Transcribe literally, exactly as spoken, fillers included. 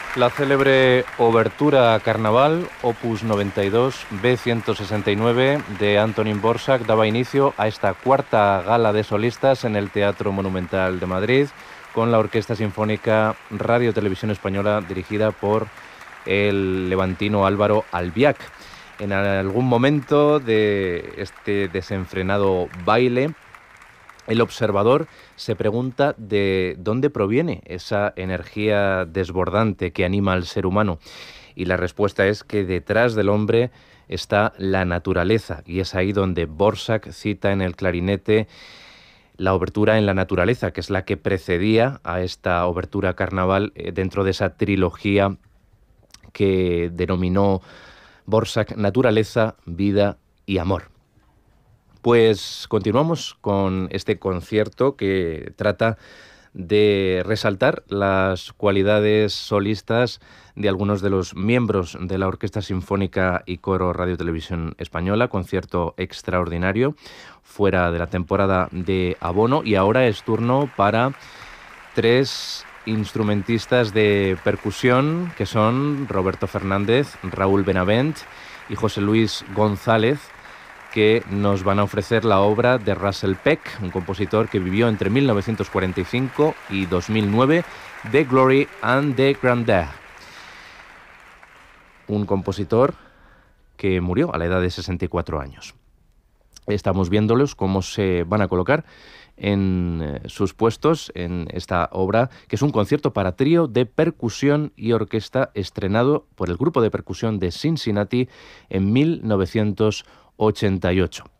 La célebre Obertura Carnaval, opus noventa y dos, B ciento sesenta y nueve, de Antonín Dvořák, daba inicio a esta cuarta gala de solistas en el Teatro Monumental de Madrid, con la Orquesta Sinfónica Radio Televisión Española, dirigida por el levantino Álvaro Albiach. En algún momento de este desenfrenado baile, el observador se pregunta de dónde proviene esa energía desbordante que anima al ser humano. Y la respuesta es que detrás del hombre está la naturaleza. Y es ahí donde Dvořák cita en el clarinete la obertura en la naturaleza, que es la que precedía a esta obertura carnaval dentro de esa trilogía que denominó Dvořák Naturaleza, Vida y Amor. Pues continuamos con este concierto que trata de resaltar las cualidades solistas de algunos de los miembros de la Orquesta Sinfónica y Coro Radio Televisión Española, concierto extraordinario fuera de la temporada de abono, y ahora es turno para tres instrumentistas de percusión que son Roberto Fernández, Raúl Benavent y José Luis González, que nos van a ofrecer la obra de Russell Peck, un compositor que vivió entre mil novecientos cuarenta y cinco y dos mil nueve, The Glory and the Grandeur. Un compositor que murió a la edad de sesenta y cuatro años. Estamos viéndolos cómo se van a colocar en sus puestos en esta obra, que es un concierto para trío de percusión y orquesta estrenado por el grupo de percusión de Cincinnati en mil novecientos ochenta y ocho.